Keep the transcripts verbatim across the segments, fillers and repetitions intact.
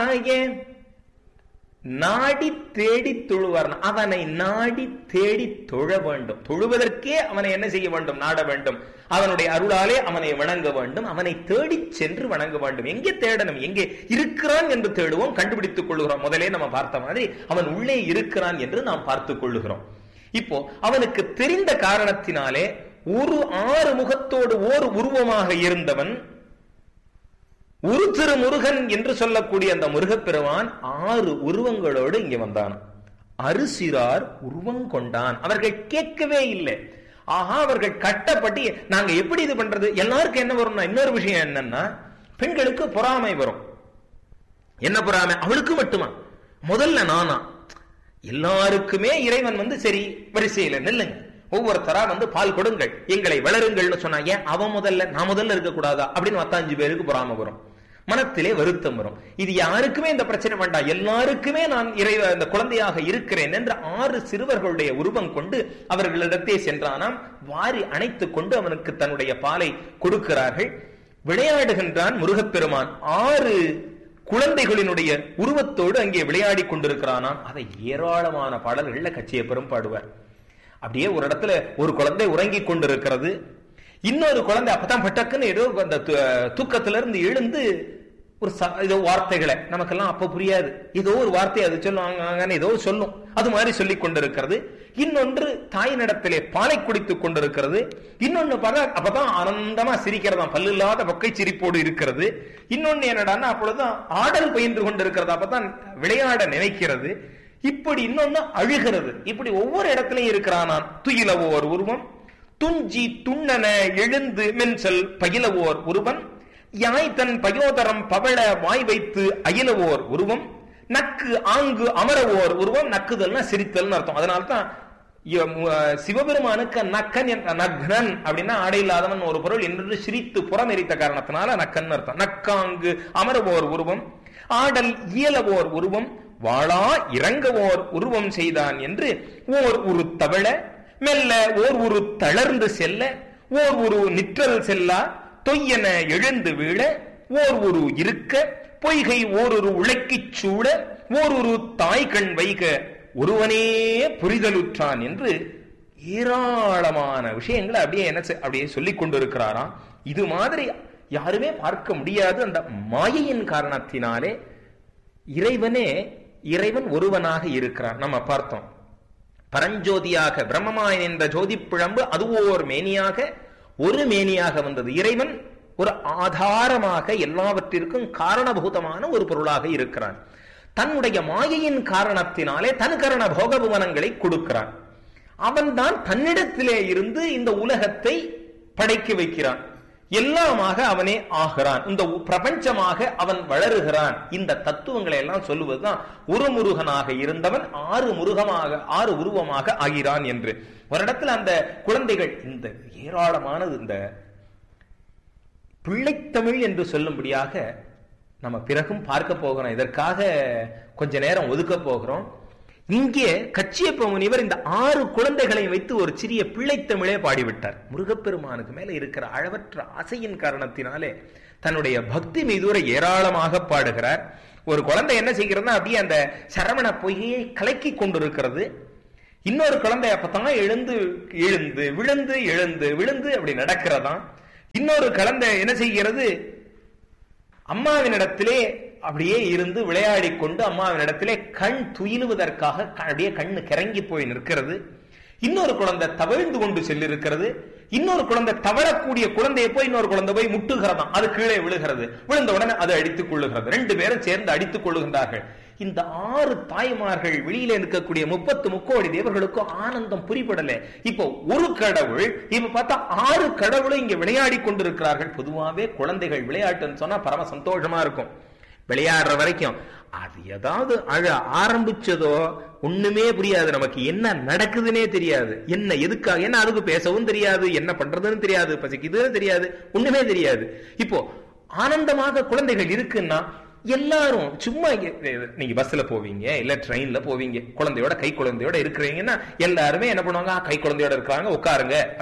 ஏன் நாடி தேடி தொழுவார், அவனை நாடி தேடி தொழ வேண்டும். தொழுவதற்கே அவனை என்ன செய்ய வேண்டும்? நாட வேண்டும். அவனுடைய அருளாலே அவனை வணங்க வேண்டும். அவனை தேடி சென்று வணங்க வேண்டும். எங்கே தேடணும்? எங்கே இருக்கிறான் என்று தேடுவோம், கண்டுபிடித்துக் கொள்ளுகிறோம். முதலே நம்ம பார்த்த மாதிரி அவன் உள்ளே இருக்கிறான் என்று நாம் பார்த்துக் கொள்ளுகிறோம். இப்போ அவனுக்கு தெரிந்த காரணத்தினாலே ஒரு ஆறு முகத்தோடு ஓர் உருவமாக இருந்தவன் ஒரு திரு முருகன் என்று சொல்லக்கூடிய அந்த முருகப்பெருமான் ஆறு உருவங்களோடு இங்கே வந்தான். அரிசிறார் உருவம் கொண்டான். அவர்கள் கேட்கவே இல்லை. ஆஹா, அவர்கள் கட்டப்பட்டு நாங்க எப்படி இது பண்றது? எல்லாருக்கும் என்ன வரும்னா, இன்னொரு விஷயம் என்னன்னா, பெண்களுக்கு பொறாமை வரும். என்ன பொறாமை? அவளுக்கு மட்டுமா? முதல்ல நானா? எல்லாருக்குமே இறைவன் வந்து சரி வரிசையில நில்லுங்க, ஒவ்வொருத்தரா வந்து பால் கொடுங்கள், எங்களை வளருங்கள்னு சொன்னா, ஏன் அவன் முதல்ல நான் முதல்ல இருக்க கூடாதா அப்படின்னு மத்தஞ்சு பேருக்கு பொறாமை வரும், மனத்திலே வருத்தம் வரும். இது யாருக்குமே இந்த பிரச்சனை வேண்டாம், எல்லாருக்குமே நான் இறைவ இந்த குழந்தையாக இருக்கிறேன் என்ற ஆறு சிறுவர்களுடைய உருவம் கொண்டு அவர்களிடத்தே சென்றானாம். வாரி அணைத்துக் கொண்டு அவனுக்கு தன்னுடைய பாலை கொடுக்கிறார்கள். விளையாடுகின்றான் முருகப்பெருமான். ஆறு குழந்தைகளினுடைய உருவத்தோடு அங்கே விளையாடி கொண்டிருக்கிறானாம். அதை ஏராளமான பாடல்கள்ல கச்சியப்பெரும் பாடுவார். அப்படியே ஒரு இடத்துல ஒரு குழந்தை உறங்கி கொண்டிருக்கிறது, இன்னொரு குழந்தை அப்பதான் பட்டக்குன்னு ஏதோ அந்த தூக்கத்தில இருந்து எழுந்து ஒரு ஏதோ வார்த்தைகளை நமக்கெல்லாம் அப்ப புரியாது, ஏதோ ஒரு வார்த்தை அது சொல்லும், ஏதோ சொல்லும், அது மாதிரி சொல்லிக் கொண்டிருக்கிறது. இன்னொன்று தாயினிடத்திலே பாலை குடித்துக் கொண்டிருக்கிறது. இன்னொன்னு பார்த்தா அப்பதான் ஆனந்தமா சிரிக்கிறதா, பல்லு இல்லாத பக்கை சிரிப்போடு இருக்கிறது. இன்னொன்னு என்னடான்னா அப்பொழுதுதான் ஆடல் பயின்று கொண்டிருக்கிறது, அப்பதான் விளையாட நினைக்கிறது. இப்படி இன்னொன்னு அழுகிறது. இப்படி ஒவ்வொரு இடத்திலையும் இருக்கிறான். துயிலவோர் உருவம், துஞ்சி துண்ணன எழுந்து மென்சல் பயிலவோர் உருவன், யாய் தன் பயோதரம் பவள வாய் வைத்து அயிலவோர் உருவம், நக்கு ஆங்கு அமரவோர் உருவம். நக்குதல்னா சிரித்தல் அர்த்தம். அதனால்தான் சிவபெருமானுக்கு நக்கன் நக்னன் அப்படின்னா ஆடை இல்லாதவன் ஒரு பொருள் என்று சிரித்து புறம் எரித்த காரணத்தினால நக்கன் அர்த்தம். நக்காங்கு அமரவோர் உருவம், ஆடல் இயலவோர் உருவம், வாழா இறங்கவோர் உருவம் செய்தான் என்று ஓர் உரு தவள மெல்ல ஓர் உரு தளர்ந்து செல்ல, ஓர் உரு நிற்றல் செல்லா தொய்யென எழுந்து வீழ, ஓர் உரு இருக்க பொய்கை ஓரொரு உழைக்கிச் சூட, ஓர் உரு தாய் கண் வைக ஒருவனே புரிதலுற்றான் என்று ஏராளமான விஷயங்களை அப்படியே என்ன அப்படியே சொல்லிக் கொண்டிருக்கிறாராம். இது மாதிரி யாருமே பார்க்க முடியாது. அந்த மாயையின் காரணத்தினாலே இறைவனே இறைவன் ஒருவனாக இருக்கிறான். நம்ம பார்த்தோம், பரஞ்சோதியாக பிரம்மமாய் என்ற ஜோதி பிழம்பு அதுவோர் மேனியாக ஒரு மேனியாக வந்தது. இறைவன் ஒரு ஆதாரமாக எல்லாவற்றிற்கும் காரணபூதமான ஒரு பொருளாக இருக்கிறான். தன்னுடைய மாயையின் காரணத்தினாலே தன் கரண போகபுவனங்களை கொடுக்கிறான். அவன் தான் தன்னிடத்திலே இருந்து இந்த உலகத்தை படைக்க வைக்கிறான். எல்லாமாக அவனே ஆகிறான். இந்த பிரபஞ்சமாக அவன் வளருகிறான். இந்த தத்துவங்களை எல்லாம் சொல்லுவதுதான் ஒரு முருகனாக இருந்தவன் ஆறு முருகமாக ஆறு உருவமாக ஆகிறான் என்று. ஒரு இடத்துல அந்த குழந்தைகள் இந்த ஏராளமானது இந்த பிள்ளைத்தமிழ் என்று சொல்லும்படியாக நம்ம பிறகும் பார்க்க போகிறோம். இதற்காக கொஞ்ச நேரம் ஒதுக்க போகிறோம். இங்கே கச்சியப்ப முனிவர் இந்த ஆறு குழந்தைகளை வைத்து ஒரு சிறிய பிள்ளைத்தமிழே பாடிவிட்டார். முருகப்பெருமானுக்கு மேல இருக்கிற அளவற்ற ஆசையின் காரணத்தினாலே தன்னுடைய பக்தி மீதூர ஏராளமாக பாடுகிறார். ஒரு குழந்தை என்ன செய்கிறதுனா அப்படியே அந்த சரவண பொய்யை கலக்கி கொண்டிருக்கிறது. இன்னொரு குழந்தை அப்பதான் எழுந்து எழுந்து விழுந்து எழுந்து விழுந்து அப்படி நடக்கிறதாம். இன்னொரு குழந்தை என்ன செய்கிறது, அம்மாவினிடத்திலே அப்படியே இருந்து விளையாடி கொண்டு அம்மாவினிடத்திலே கண் துயிலுவதற்காக அப்படியே கண்ணு கிறங்கி போய் நிற்கிறது. இன்னொரு குழந்தை தவழ்ந்து கொண்டு செல்லிருக்கிறது. இன்னொரு குழந்தை தவழக்கூடிய குழந்தையை போய் இன்னொரு குழந்தை போய் முட்டுகிறதாம். அது கீழே விழுகிறது. விழுந்த உடனே அதை அடித்துக் கொள்ளுகிறது. ரெண்டு பேரும் சேர்ந்து அடித்துக் கொள்ளுகின்றார்கள். இந்த ஆறு தாய்மார்கள் வெளியில இருக்கக்கூடிய முப்பத்து முக்கோடி தேவர்களுக்கும் ஆனந்தம் புரிபடல. இப்போ ஒரு கடவுள் இப்ப பார்த்தா ஆறு கடவுளும் இங்க விளையாடி கொண்டிருக்கிறார்கள். பொதுவாவே குழந்தைகள் விளையாட்டுன்னு சொன்னா பரம சந்தோஷமா இருக்கும். விளையாடுற வரைக்கும் அது ஏதாவது அழ ஆரம்பிச்சதோ ஒண்ணுமே புரியாது, நமக்கு என்ன நடக்குதுன்னே தெரியாது, என்ன எதுக்காக, என்ன அதுக்கு பேசவும் தெரியாது, என்ன பண்றதுன்னு தெரியாது, பசிக்குதுன்னு தெரியாது, ஒண்ணுமே தெரியாது. இப்போ ஆனந்தமாக குழந்தைகள் இருக்குன்னா எல்லாரும் சும்மா நீங்க பஸ்ல போவீங்க இல்ல ட்ரெயின்ல போவீங்க, குழந்தையோட கை குழந்தையோட இருக்கிறீங்கன்னா எல்லாருமே என்ன பண்ணுவாங்க, கை குழந்தையோட இருக்கிறாங்க உட்காருங்க அப்படி.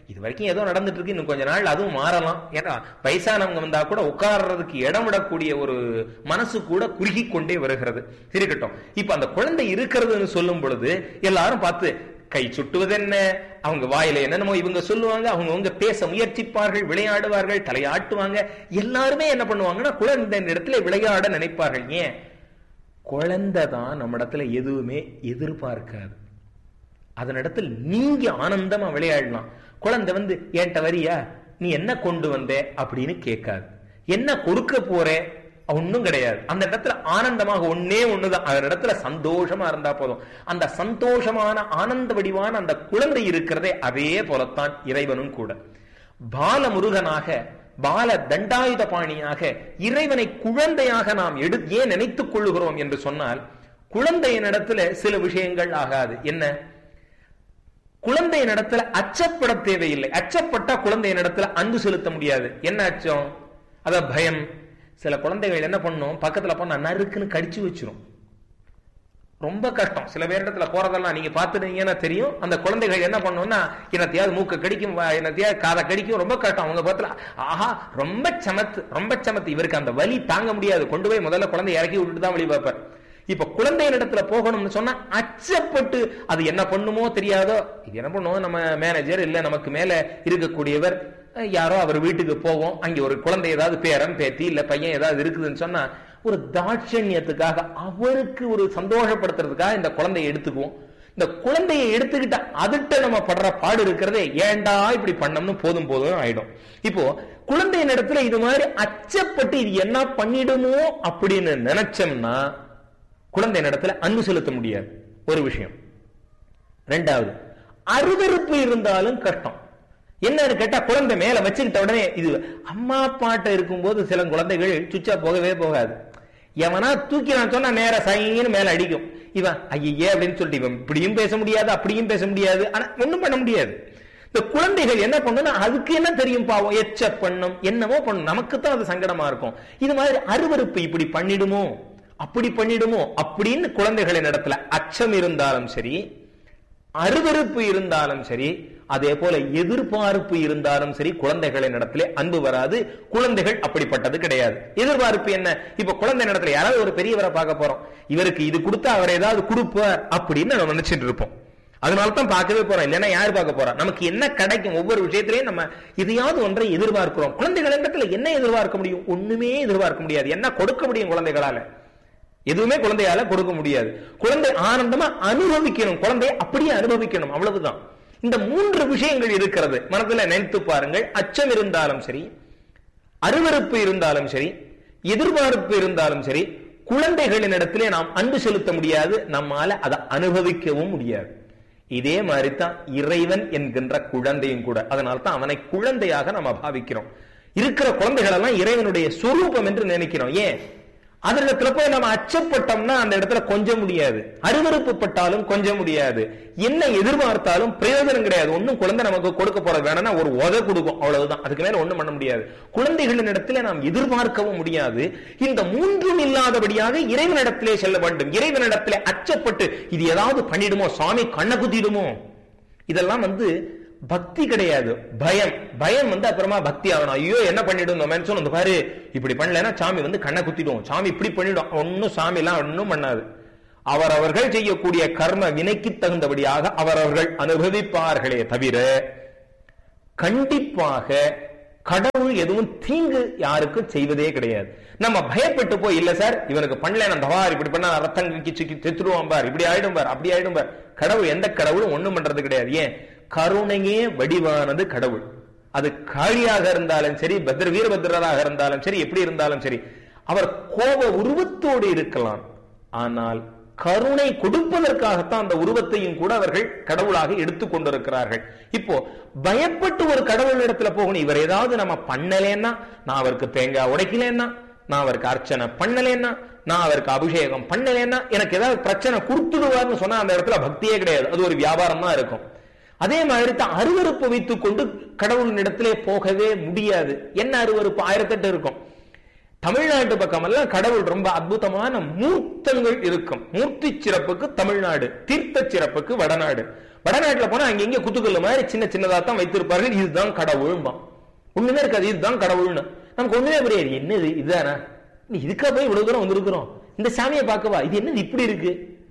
இது வரைக்கும் ஏதோ நடந்துட்டு இருக்கு, இன்னும் கொஞ்ச நாள் அதுவும் மாறலாம். ஏன்னா வயசானவங்க வந்தா கூட உட்கார்றதுக்கு இடம் விடக்கூடிய ஒரு மனசு கூட குறுகி கொண்டே வருகிறது. இருக்கட்டும், இப்ப அந்த குழந்தை இருக்கிறதுன்னு சொல்லும் பொழுது எல்லாரும் பார்த்து கை சுட்டுவது என்ன, அவங்க வாயில என்னென்னமோ இவங்க சொல்லுவாங்க, அவங்க அவங்க பேச முயற்சிப்பார்கள், விளையாடுவார்கள், தலையாட்டுவாங்க. எல்லாருமே என்ன பண்ணுவாங்கன்னா குழந்தை இடத்துல விளையாட நினைப்பார்கள். ஏன்? குழந்தை தான் நம்ம இடத்துல எதுவுமே எதிர்பார்க்காது. அதனிடத்தில் நீங்க ஆனந்தமா விளையாடலாம். குழந்தை வந்து ஏன்ட்ட வரியா, நீ என்ன கொண்டு வந்த அப்படின்னு கேட்காது. என்ன கொடுக்க போற ஒன்னும் கிடையாது. அந்த இடத்துல ஆனந்தமாக ஒன்னே ஒண்ணுதான், அந்த இடத்துல சந்தோஷமா இருந்தா போதும். அந்த சந்தோஷமான ஆனந்த வடிவான அந்த குழந்தை இருக்கிறதே அதே போலத்தான் இறைவனும் கூட. பால முருகனாக, பால தண்டாயுத பாணியாக இறைவனை குழந்தையாக நாம் எடு ஏன் நினைத்துக் கொள்ளுகிறோம் என்று சொன்னால், குழந்தையின் இடத்துல சில விஷயங்கள் ஆகாது. என்ன? குழந்தையின் இடத்துல அச்சப்பட தேவையில்லை. அச்சப்பட்டா குழந்தையின் இடத்துல அன்பு செலுத்த முடியாது. என்ன அச்சம்? அத பயம். சில குழந்தைகள் என்ன பண்ணும், பக்கத்துல போனா நறுக்குன்னு கடிச்சு வச்சிரும். ரொம்ப கஷ்டம். சில பேர் இடத்துல போறதெல்லாம் நீங்க பாத்துட்டீங்கன்னா தெரியும். அந்த குழந்தைகள் என்ன பண்ணும்னா என்னத்தையாவது மூக்க கடிக்கும், என்னத்தையாவது காதை கடிக்கும். ரொம்ப கஷ்டம். அவங்க பக்கத்துல ஆஹா ரொம்ப சமத்து, ரொம்ப சமத்து. இவருக்கு அந்த வலி தாங்க முடியாது. கொண்டு போய் முதல்ல குழந்தை இறக்கி விட்டுட்டு தான் வழி பார்ப்பார். இப்ப குழந்தையின் இடத்துல போகணும்னு சொன்னா அச்சப்பட்டு அது என்ன பண்ணுமோ தெரியாதோ, இது என்ன பண்ணுவோம், நம்ம மேனேஜர் இல்ல நமக்கு மேல இருக்கக்கூடியவர் யாரோ அவர் வீட்டுக்கு போவோம், அங்க ஒரு குழந்தை ஏதாவது பேரன் பேத்தி இல்ல பையன் ஏதாவது இருக்குதுன்னு சொன்னா ஒரு தாட்சண்யத்துக்காக அவருக்கு ஒரு சந்தோஷப்படுத்துறதுக்காக இந்த குழந்தையை எடுத்துக்குவோம். இந்த குழந்தையை எடுத்துக்கிட்ட அதுட்ட நம்ம படுற பாடு இருக்கிறதே, ஏண்டா இப்படி பண்ணோம்னு போதும் போதும் ஆயிடும். இப்போ குழந்தையின் இடத்துல இது மாதிரி அச்சப்பட்டு இது என்ன பண்ணிடுமோ அப்படின்னு நினைச்சோம்னா குழந்தையின் இடத்துல அன்பு செலுத்த முடியாது. ஒரு விஷயம். ரெண்டாவது, அருவருப்பு இருந்தாலும் கஷ்டம். என்னன்னு கேட்டா குழந்தை மேல வச்சுக்கிட்ட உடனே, இது அம்மா அப்பாட்ட இருக்கும்போது சில குழந்தைகள் சுச்சா போகவே போகாது. எவனா தூக்கி நான் சொன்னா நேர சைன்னு மேல அடிக்கும். இவன் ஐயே அப்படின்னு சொல்லிட்டு இவன் இப்படியும் பேச முடியாது அப்படியும் பேச முடியாது, ஆனா ஒண்ணும் பண்ண முடியாது. இந்த குழந்தைகள் என்ன பண்ணுன்னா அதுக்கு என்ன தெரியும், பாவம் எச்ச பண்ணும் என்னமோ பண்ணும், நமக்கு தான் அது சங்கடமா இருக்கும். இது மாதிரி அருவருப்பு இப்படி பண்ணிடுமோ அப்படி பண்ணிடுமோ அப்படின்னு குழந்தைகளின் இடத்துல அச்சம் இருந்தாலும் சரி, அருவருப்பு இருந்தாலும் சரி, அதே போல எதிர்பார்ப்பு இருந்தாலும் சரி, குழந்தைகளின் இடத்துல அன்பு வராது. குழந்தைகள் அப்படிப்பட்டது கிடையாது. எதிர்பார்ப்பு என்ன? இப்ப குழந்தை இடத்துல யாராவது ஒரு பெரியவரை பார்க்க போறோம், இவருக்கு இது கொடுத்தா அவர் ஏதாவது கொடுப்பார் அப்படின்னு நம்ம நினைச்சிட்டு இருப்போம். அதனால்தான் பார்க்கவே போறோம். இல்லைன்னா யாரு பார்க்க போறோம்? நமக்கு என்ன கிடைக்கும்? ஒவ்வொரு விஷயத்திலையும் நம்ம இதையாவது ஒன்றை எதிர்பார்க்கிறோம். குழந்தைகள் இடத்துல என்ன எதிர்பார்க்க முடியும்? ஒண்ணுமே எதிர்பார்க்க முடியாது. என்ன கொடுக்க முடியும் குழந்தைகளால? எதுவுமே குழந்தையால கொடுக்க முடியாது. குழந்தை ஆனந்தமா அனுபவிக்கணும், குழந்தையை அப்படியே அனுபவிக்கணும், அவ்வளவுதான். இந்த மூன்று விஷயங்கள் இருக்கிறது. மனதில் நினைத்து பாருங்கள். அச்சம் இருந்தாலும் சரி, அருவருப்பு இருந்தாலும் சரி, எதிர்பார்ப்பு இருந்தாலும் சரி, குழந்தைகளின் இடத்திலே நாம் அன்பு செலுத்த முடியாது, நம்மால அதை அனுபவிக்கவும் முடியாது. இதே மாதிரி தான் இறைவன் என்கின்ற குழந்தையும் கூட. அதனால தான் அவனை குழந்தையாக நாம் பாவிக்கிறோம். இருக்கிற குழந்தைகள் எல்லாம் இறைவனுடைய சொரூபம் என்று நினைக்கிறோம். ஏன்? அதற்கு போய் நம்ம அச்சப்பட்டோம்னா அந்த இடத்துல கொஞ்சம் முடியாது, அருவருப்பு பட்டாலும் கொஞ்சம் முடியாது, என்ன எதிர்பார்த்தாலும் பிரயோஜனம் கிடையாது. ஒன்னும் குழந்தை நமக்கு கொடுக்க போறது வேணும்னா ஒரு உதை கொடுக்கும், அவ்வளவுதான். அதுக்கு மேல ஒண்ணும் பண்ண முடியாது. குழந்தைகளின் இடத்துல நாம் எதிர்பார்க்கவும் முடியாது. இந்த மூன்றும் இல்லாதபடியாக இறைவனிடத்திலே செல்ல வேண்டும். இறைவனிடத்திலே அச்சப்பட்டு இது ஏதாவது பண்ணிடுமோ, சாமி கண்ணை குத்திடுமோ, இதெல்லாம் வந்து பக்தி கிடையாது, பயம். பயம் வந்து அப்புறமா பக்தி ஆகணும். ஐயோ என்ன பண்ணிடும் வந்து பாரு, இப்படி பண்ணலன்னா சாமி வந்து கண்ணை குத்திடும், சாமி இப்படி பண்ணிடும். ஒன்னும் சாமி எல்லாம் ஒன்னும் பண்ணாது. அவரவர்கள் செய்யக்கூடிய கர்ம வினைக்கு தகுந்தபடியாக அவரவர்கள் அனுபவிப்பார்களே தவிர கண்டிப்பாக கடவுள் எதுவும் தீங்கு யாருக்கும் செய்வதே கிடையாது. நம்ம பயப்பட்டு போய் இல்ல சார் இவனுக்கு பண்ணல அந்த வார் இப்படி பண்ணா ரத்தம் செத்துருவான் பார், இப்படி ஆயிடும் பார், அப்படி ஆயிடும் பார். கடவுள் எந்த கடவுளும் ஒண்ணும் பண்றது கிடையாது. ஏன்? கருணையே வடிவானது கடவுள். அது காளியாக இருந்தாலும் சரி, பத்ர வீரபத்ரராக இருந்தாலும் சரி, எப்படி இருந்தாலும் சரி, அவர் கோப உருவத்தோடு இருக்கலாம். ஆனால் கருணை கொடுப்பதற்காகத்தான் அந்த உருவத்தையும் கூட அவர்கள் கடவுளாக எடுத்துக் கொண்டிருக்கிறார்கள். இப்போ பயப்பட்டு ஒரு கடவுள் இடத்துல போகணும், இவர் ஏதாவது நம்ம பண்ணலேன்னா, நான் அவருக்கு தேங்காய் உடைக்கலன்னா, நான் அவருக்கு அர்ச்சனை பண்ணலேன்னா, நான் அவருக்கு அபிஷேகம் பண்ணலேன்னா எனக்கு ஏதாவது பிரச்சனை கொடுத்துடுவார்னு சொன்னா அந்த இடத்துல பக்தியே கிடையாது, அது ஒரு வியாபாரம் தான் இருக்கும். அதே மாதிரி தான் அருவருப்பு வைத்துக் கொண்டு கடவுளின் இடத்திலே போகவே முடியாது. என்ன அருவருப்பு? ஆயிரத்தெட்டு இருக்கும். தமிழ்நாட்டு பக்கமெல்லாம் கடவுள் ரொம்ப அற்புதமான மூர்த்தங்கள் இருக்கும். மூர்த்தி சிறப்புக்கு தமிழ்நாடு, தீர்த்த சிறப்புக்கு வடநாடு. வடநாட்டுல போனா அங்க இங்க குத்துக்கல்லு மாதிரி சின்ன சின்னதா தான் வைத்திருப்பார்கள். இதுதான் கடவுள், ஒண்ணுமே இருக்காது, இதுதான் கடவுள்னு. நமக்கு ஒண்ணுமே புரியாது, என்னது இதுதானா, இதுக்கா போய் இவ்வளவு தூரம் வந்திருக்கிறோம், இந்த சாமியை பார்க்கவா, இது என்னது இப்படி இருக்கு.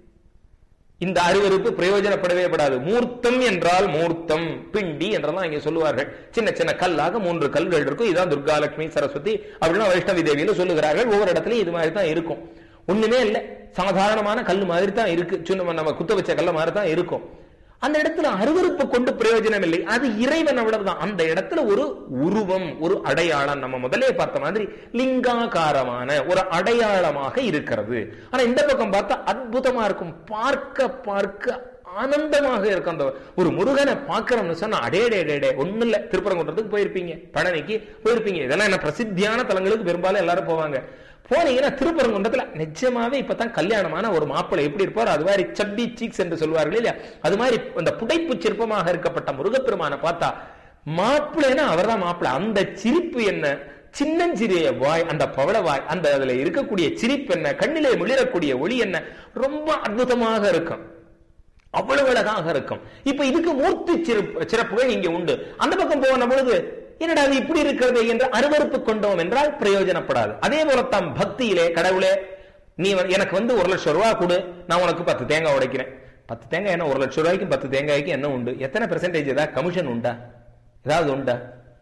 இந்த அருவருப்பு பிரயோஜனப்படவே படாது. மூர்த்தம் என்றால் மூர்த்தம், பிண்டி என்றெல்லாம் இங்க சொல்லுவார்கள். சின்ன சின்ன கல்லாக மூன்று கல்கள் இருக்கும். இதான் துர்கா, லட்சுமி, சரஸ்வதி அப்படின்னா வைஷ்ணவி தேவியில சொல்லுகிறார்கள். ஒவ்வொரு இடத்துலயும் இது மாதிரி தான் இருக்கும். ஒண்ணுமே இல்லை, சாதாரணமான கல் மாதிரி தான் இருக்கு, சும்மா நம்ம குத்த வச்ச கல்ல மாதிரி தான் இருக்கும். அந்த இடத்துல அருவருப்பு கொண்டு பிரயோஜனம் இல்லை, அது இறைவன் அவ்வளவுதான். அந்த இடத்துல ஒரு உருவம், ஒரு அடையாளம், நம்ம முதலே பார்த்த மாதிரி லிங்காகாரமான ஒரு அடையாளமாக இருக்கிறது. ஆனா இந்த பக்கம் பார்த்தா அற்புதமா இருக்கும், பார்க்க பார்க்க ஆனந்தமாக இருக்கும். அந்த ஒரு முருகனை பார்க்கிறோம்னு சொன்னா அடே டே ஒண்ணு இல்ல, திருப்பரங்குன்றத்துக்கு போயிருப்பீங்க, பழனிக்கு போயிருப்பீங்க, இதெல்லாம் என்ன பிரசித்தியான தலங்களுக்கு பெரும்பாலும் எல்லாரும் போவாங்க. போனீங்கன்னா திருப்பரங்குன்றத்துல நிஜமாவே இப்பதான் கல்யாணமான ஒரு மாப்பிள்ளை எப்படி இருப்பார், அது மாதிரி சப்பி சீக்ஸ் என்று சொல்வார்கள் இல்லையா, அது மாதிரி அந்த புடைப்பு சிற்பமாக இருக்கப்பட்ட முருகப்பெருமான பார்த்தா மாப்பிள்ளைன்னா அவர் தான் மாப்பிள்ளை. அந்த சிரிப்பு என்ன, சின்னஞ்சிறிய வாய், அந்த பவள வாய், அந்த அதுல இருக்கக்கூடிய சிரிப்பு என்ன, கண்ணிலே மிளிரக்கூடிய ஒளி என்ன, ரொம்ப அற்புதமாக இருக்கும், அவ்வளவு அழகாக இருக்கும். இப்ப இதுக்கு மூர்த்தி சிறப்பு சிறப்புகள் இங்க உண்டு. அந்த பக்கம் போன பொழுது என்னடா அது இப்படி இருக்கிறது என்று அருவருப்பு கொண்டோம் என்றால் பிரயோஜனப்படாது. அதே போலத்தான் பக்தியிலே, கடவுளே நீ எனக்கு வந்து ஒரு லட்சம் ரூபாய் கொடு, நான் உனக்கு பத்து தேங்காய் உடைக்கிறேன். பத்து தேங்காய் என்ன, ஒரு லட்சம் ரூபாய்க்கு பத்து தேங்காய்க்கு என்ன உண்டு, எத்தனை பெர்சன்டேஜ் ஏதாவது கமிஷன் உண்டா, ஏதாவது உண்டா?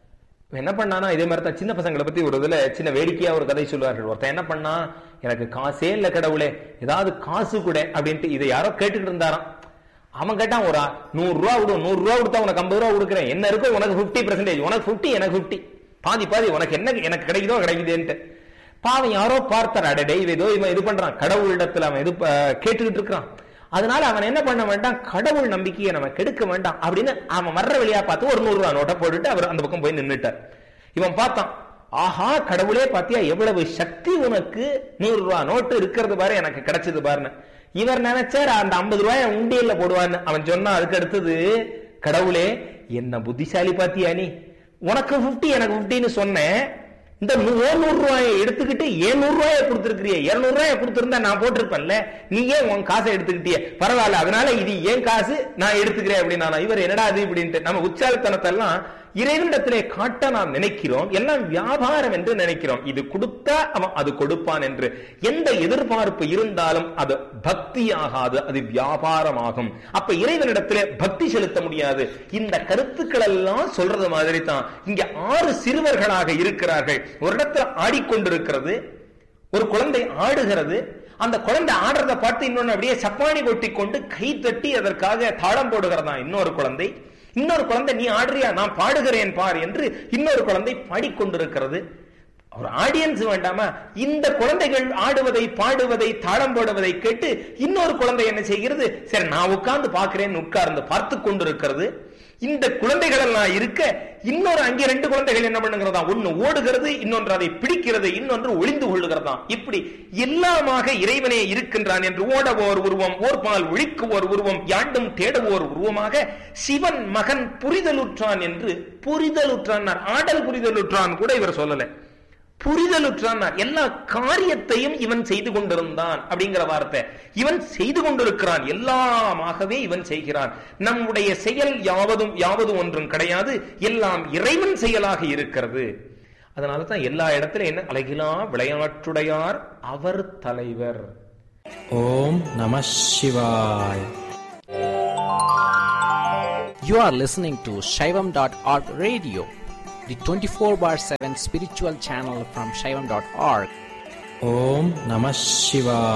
என்ன பண்ணானா இதே மாதிரி தான் சின்ன பசங்களை பத்தி ஒரு இதுல சின்ன வேடிக்கையா ஒரு கதை சொல்லுவார்கள். ஒருத்தன் என்ன பண்ணா, எனக்கு காசே இல்ல கடவுளே, ஏதாவது காசு கூட அப்படின்ட்டு இதை யாரோ கேட்டுட்டு இருந்தாராம். அவன் கேட்டான், ஒரு நூறு ரூபா விடும், நூறு ரூபா கொடுத்தா உனக்கு ஐம்பது ரூபா கொடுக்குறேன், என்ன இருக்கோ உனக்கு பிப்டி பெர்சன்டேஜ், உனக்கு பிப்டி எனக்கு பிப்டி, பாதி பாதி உனக்கு என்ன எனக்கு கிடைக்குதோ கிடைக்குதுன்ட்டு. பாவம் யாரோ பார்த்தார், அடடே ஏதோ இவன் இது பண்றான், கடவுளிடத்துல அவன் இது கேட்டுக்கிட்டு இருக்கிறான். அதனால அவன் என்ன பண்ண வேண்டாம், கடவுள் நம்பிக்கையை நம்ம கெடுக்க வேண்டாம் அப்படின்னு அவன் வர்ற வழியா பார்த்து ஒரு நூறு ரூபா நோட்டை போட்டுட்டு அவர் அந்த பக்கம் போய் நின்றுட்டார். இவன் பார்த்தான், ஆஹா கடவுளே பாத்தியா எவ்வளவு சக்தி உனக்கு, நூறு ரூபா நோட்டு இருக்கிறது பாரு, எனக்கு கிடைச்சது பாருன்னு. இவர் நினைச்சார் அந்த ஐம்பது ரூபாய் உண்டியல்ல போடுவான்னு. அவன் சொன்னா அதுக்கு அடுத்தது, கடவுளே என்ன புத்திசாலி பாத்தியா நீ, உனக்கு பிப்டி எனக்கு பிப்டின்னு சொன்னேன், இந்த நூறு ரூபாயை எடுத்துக்கிட்டு ஏழுநூறு ரூபாயை கொடுத்திருக்கிறிய, இருநூறு ரூபாயை கொடுத்திருந்தா நான் போட்டிருப்பேன்ல, நீ ஏன் உன் காசை எடுத்துக்கிட்டிய, பரவாயில்ல அதனால இது ஏன் காசு நான் எடுத்துக்கிறேன் அப்படின்னா. இவர் என்னடா அது இப்படின்ட்டு நம்ம உற்சாகத்தனத்தை எல்லாம் இறைவனிடத்திலே காட்ட நாம் நினைக்கிறோம், எல்லாம் வியாபாரம் என்று நினைக்கிறோம். இது கொடுத்தா அவன் அது கொடுப்பான் என்று எந்த எதிர்பார்ப்பு இருந்தாலும் அது பக்தி ஆகாது, அது வியாபாரமாகும். அப்ப இறைவனிடத்திலே பக்தி செலுத்த முடியாது. இந்த கருத்துக்கள் எல்லாம் சொல்றது மாதிரி தான் இங்க ஆறு சிறுவர்களாக இருக்கிறார்கள். ஒரு இடத்துல ஆடிக்கொண்டிருக்கிறது, ஒரு குழந்தை ஆடுகிறது. அந்த குழந்தை ஆடுறதை பார்த்து இன்னொன்னு அப்படியே சப்பானி கொட்டி கொண்டு கை தட்டி அதற்காக தாளம் போடுகிறதா இன்னொரு குழந்தை. இன்னொரு குழந்தை, நீ ஆடுறியா, நான் பாடுகிறேன் பார் என்று இன்னொரு குழந்தை பாடிக்கொண்டிருக்கிறது. ஒரு ஆடியன்ஸ் வேண்டாமா? இந்த குழந்தைகள் ஆடுவதை, பாடுவதை, தாளம் போடுவதை கேட்டு இன்னொரு குழந்தை என்ன செய்கிறது, சரி நான் உட்கார்ந்து பார்க்கிறேன், உட்கார்ந்து பார்த்து கொண்டிருக்கிறது. இந்த குழந்தைகள் எல்லாம் இருக்க இன்னொரு அங்கே ரெண்டு குழந்தைகள் என்ன பண்ணுகிறதா, ஒன்னு ஓடுகிறது, இன்னொன்று அதை பிடிக்கிறது, இன்னொன்று ஒளிந்து கொள்ளுகிறதா. இப்படி எல்லாமாக இறைவனே இருக்கின்றான் என்று ஓடவோர் உருவம், ஓர்பால் ஒழிக்குவோர் உருவம், யாண்டும் தேடுவோர் உருவமாக சிவன் மகன் புரிதலுற்றான் என்று புரிதலுற்றான். ஆடல் புரிதலுற்றான் கூட இவர் சொல்லல, புரிதலுற்றான். எல்லா காரியத்தையும் இவன் செய்து கொண்டிருந்தான் அப்படிங்கிற வார்த்தை. இவன் செய்து கொண்டிருக்கிறான், எல்லாமாகவே இவன் செய்கிறான். நம்முடைய செயல் யாவதும் யாவதும் ஒன்றும் கிடையாது, எல்லாம் இறைவன் செயலாக இருக்கிறது. அதனால தான் எல்லா இடத்திலும் என்ன, அழகிலா விளையாட்டுடையார் அவர் தலைவர். ஓம் நம சிவாய். You are listening to Shaivam dot org radio, the twenty-four bar seven spiritual channel from Shaivam dot org. Om Namah Shivaya.